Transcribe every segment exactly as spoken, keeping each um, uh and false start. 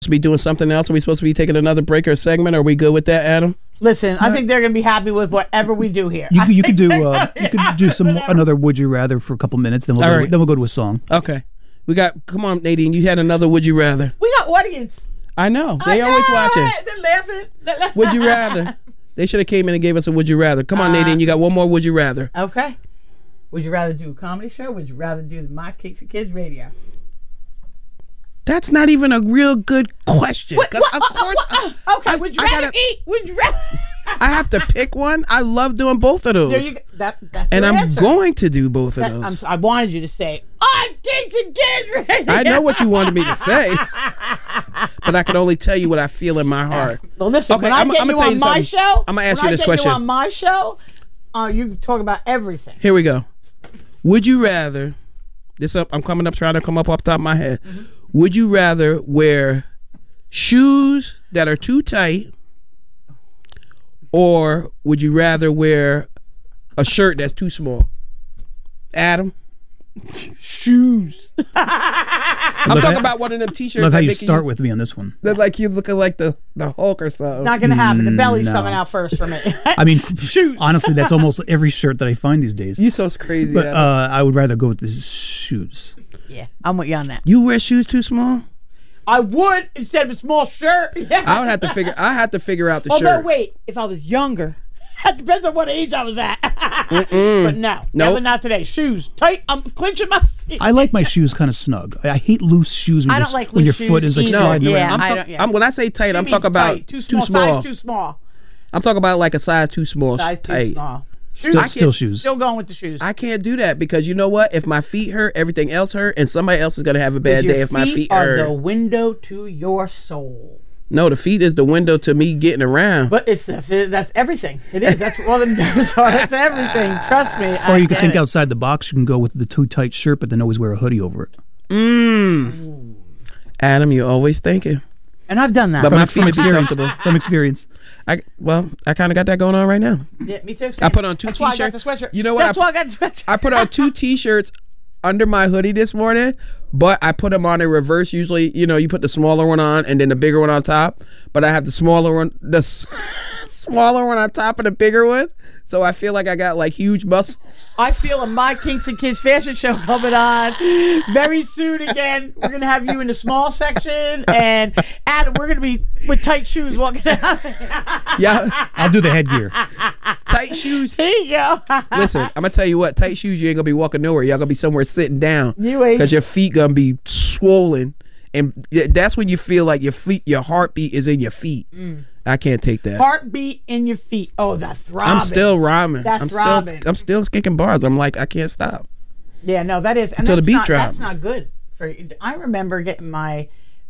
to be doing something else? Are we supposed to be taking another break or segment? Are we good with that, Adam? Listen, I think they're going to be happy with whatever we do here. You, you could do uh, you could do some another Would You Rather for a couple minutes, then we'll go, right. to, then we'll go to a song. Okay, we got. Come on, Nadine, you had another Would You Rather. We got audience. I know they I always know. watching. They're laughing. They're laughing. Would you rather? They should have came in and gave us a Would You Rather. Come on, uh, Nadine, you got one more Would You Rather. Okay. Would you rather do a comedy show? Would you rather do the My Kinks and Kids radio? That's not even a real good question. What, what, of uh, course, uh, uh, okay. I, would you rather gotta, eat? Would you rather? I have to pick one. I love doing both of those. There you go. That, that's and your I'm answer. going to do both of that, those. I'm, I wanted you to say, "I'm Kinks and Kids radio." I know what you wanted me to say, but I can only tell you what I feel in my heart. Well, listen. Okay, when I'm, I get I'm you gonna on tell you my something. show, I'm gonna ask when you this I get question. You on my show, uh, you talk about everything. Here we go. Would you rather? This up. I'm coming up trying to come up off the top of my head. Mm-hmm. Would you rather wear shoes that are too tight, or would you rather wear a shirt that's too small? Adam? Shoes. I'm talking about one of them t-shirts. Love how you start you, with me on this one. They're like you looking like the, the Hulk or something. Not gonna happen. The belly's no. coming out first for me. I mean, shoes. Honestly, that's almost every shirt that I find these days. You so crazy. But uh, I would rather go with the shoes. Yeah, I'm with you on that. You wear shoes too small? I would instead of a small shirt. Yeah. I would have to figure. I had to figure out the Although, shirt. Although, wait, if I was younger, it depends on what age I was at. But no, nope. never not today. Shoes tight. I'm clenching my feet. I like my shoes kind of snug. I hate loose shoes when, I don't like when loose your foot is like either. sliding yeah, around. I'm ta- I don't, yeah. I'm, when I say tight, she I'm talking about tight. Too small. Too small. Size too small. I'm talking about like a size too small. Size too tight. small. Still, still shoes. Still going with the shoes. I can't do that because you know what? If my feet hurt, everything else hurt, and somebody else is gonna have a bad day if my feet are hurt. The window to your soul. No, the feet is the window to me getting around. But it's that's, that's everything. It is. That's all the nerves are. That's everything. Trust me. Or I you can think it. outside the box. You can go with the too tight shirt, but then always wear a hoodie over it. Mmm. Adam, you're always thinking. And I've done that. But from, my from feet experience. From experience. I well, I kind of got that going on right now. Yeah, me too. Same. I put on two That's t-shirts. Why I got the sweatshirt. You know what? That's I, why I got the sweatshirt. I put on two t-shirts under my hoodie this morning, but I put them on in reverse. Usually, you know, you put the smaller one on and then the bigger one on top. But I have the smaller one, the s- smaller one on top of the bigger one. So I feel like I got like huge muscles. I feel a My Kinks and Kids fashion show coming on very soon again. We're going to have you in the small section, and Adam, we're going to be with tight shoes walking out. Yeah. I'll do the headgear. Tight shoes. There you go. Listen, I'm going to tell you what. Tight shoes, you ain't going to be walking nowhere. Y'all going to be somewhere sitting down. You ain't. Because your feet going to be swollen. And that's when you feel like your feet, your heartbeat is in your feet. Mm. I can't take that. Heartbeat in your feet. Oh, that's throbbing. I'm still rhyming. That's I'm throbbing. still, I'm still kicking bars. I'm like, I can't stop. Yeah, no, that is. And Until that's the beat not, drop. That's not good for you. I remember getting my.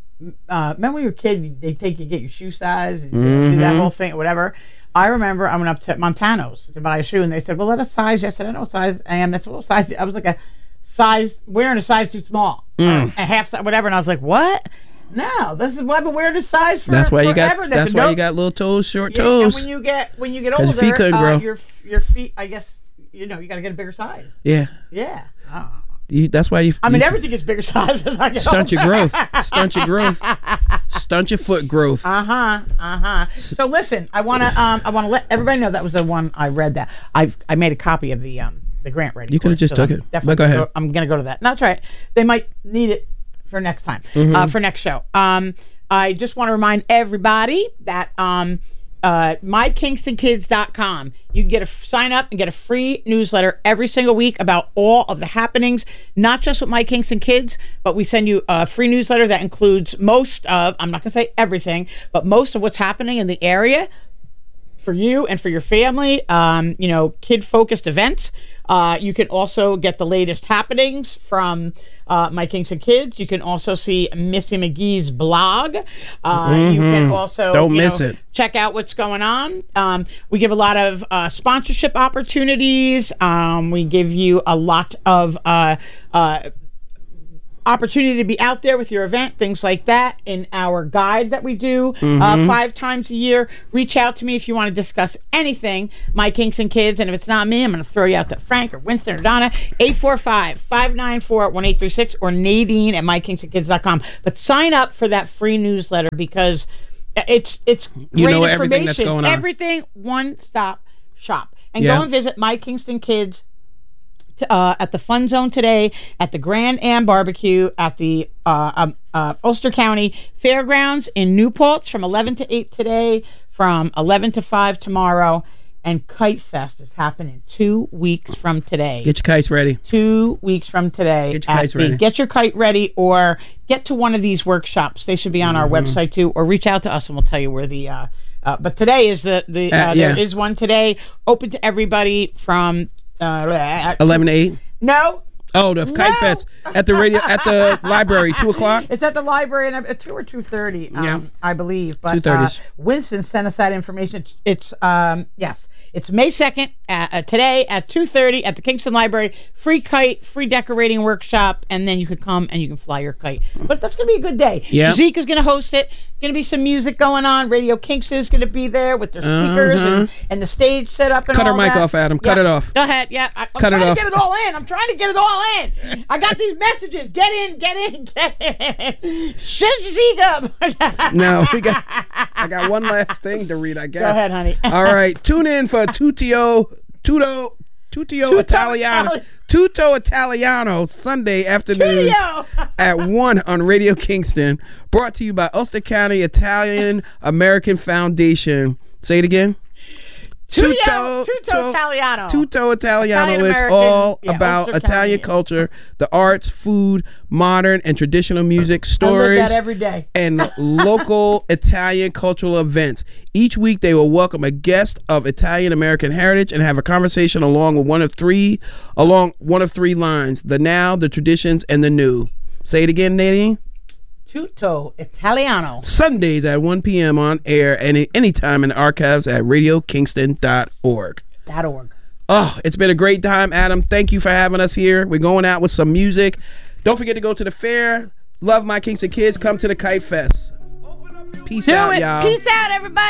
Uh, remember when you were a kid, they take you get your shoe size and mm-hmm. do that whole thing or whatever. I remember I went up to Montano's to buy a shoe, and they said, "Well, let us size you." I said, "I know what size I am. That's what size." I was like a size wearing a size too small, mm. a half size, whatever. And I was like, "What?" No, this is why I've been wearing this size for That's why you forever. got. That's why you got little toes, short yeah, toes. And when you get when you get older, your feet couldn't uh, grow. your your feet, I guess, you know, you got to get a bigger size. Yeah. Yeah. Oh. You, that's why you. I mean, you, everything is bigger size as I get stunt older. your growth. Stunt your growth. Stunt your foot growth. Uh huh. Uh huh. So listen, I want to. Um, I want to let everybody know that was the one I read. That I I made a copy of the um the grant writing. You could have just so took I'm it. Definitely. But go ahead. Go, I'm gonna go to that. No, that's right. They might need it for next time. Mm-hmm. Uh, for next show. Um. I just want to remind everybody that um, uh, my kingston kids dot com, you can get a sign up and get a free newsletter every single week about all of the happenings, not just with My Kingston Kids, but we send you a free newsletter that includes most of, I'm not going to say everything, but most of what's happening in the area for you and for your family, um, you know, kid-focused events. Uh, you can also get the latest happenings from uh, My Kingston Kids. You can also see Missy McGee's blog. Uh, mm-hmm. You can also don't you miss know, it. Check out what's going on. Um, we give a lot of uh, sponsorship opportunities. Um, we give you a lot of uh, uh, opportunity to be out there with your event, things like that, in our guide that we do Mm-hmm. uh, five times a year. Reach out to me if you want to discuss anything, My Kingston Kids. And if it's not me, I'm going to throw you out to Frank or Winston or Donna, eight four five, five nine four, one eight three six, or Nadine at my kingston kids dot com. But sign up for that free newsletter because it's it's great You know information. everything that's going on. Everything, one-stop shop. And Yeah. go and visit My Kingston Kids Uh, at the Fun Zone today, at the Grand Am Barbecue, at the uh, um, uh, Ulster County Fairgrounds in New Paltz from eleven to eight today, from eleven to five tomorrow, and Kite Fest is happening two weeks from today. Get your kites ready. Two weeks from today. Get your kites the, ready. Get your kite ready, or get to one of these workshops. They should be on Mm-hmm. our website too, or reach out to us and we'll tell you where the. Uh, uh, but today is the the uh, Uh, yeah. there is one today, open to everybody from. Uh, eleven to eight. no. Oh, the Kite No. Fest at the radio at the library, two o'clock. It's at the library and at two or two thirty, um, Yeah. I believe. But two thirty. uh, Winston sent us that information. It's, it's um, yes, it's May second uh, uh, today at two thirty at the Kingston Library. Free kite, free decorating workshop, and then you can come and you can fly your kite. But that's going to be a good day. Yeah. Zeke is going to host it. Going to be some music going on. Radio Kingston is going to be there with their speakers and, and the stage set up and Cut all her mic that. off, Adam. Cut Yeah. it off. Go ahead. Yeah, I, I'm Cut it trying off. to get it all in. I'm trying to get it all in. I got these messages. Get in, get in, get in. Shut Zeke up. No, we got. I got one last thing to read. I guess. Go ahead, honey. All right, tune in for Tutio, Tuto, Tutio Tutto Italiano, Itali- Tutto Italiano Sunday afternoons Tutio. at one on Radio Kingston. Brought to you by Ulster County Italian American Foundation. Say it again. Tutto, Tutto Italiano. Tutto Italiano is Italian-American, all yeah, about Ulster Italian County. culture, the arts, food, modern and traditional music, I live stories, that every day. and local Italian cultural events. Each week they will welcome a guest of Italian American heritage and have a conversation along with one of three along one of three lines: the now, the traditions, and the new. Say it again, Nadine. Tutto Italiano. Sundays at one p.m. on air and anytime in the archives at radio kingston dot org. Dot org. Oh, it's been a great time, Adam. Thank you for having us here. We're going out with some music. Don't forget to go to the fair. Love My Kingston Kids. Come to the Kite Fest. Peace Do out, it. y'all. Peace out, everybody.